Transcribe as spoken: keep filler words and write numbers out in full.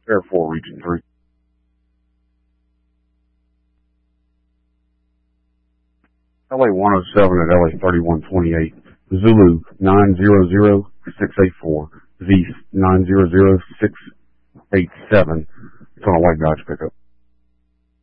Air four, Region three. L A one oh seven at L A thirty-one twenty-eight. Zulu nine zero zero six eight four. Z nine zero zero six eight seven. It's on a white Dodge pickup.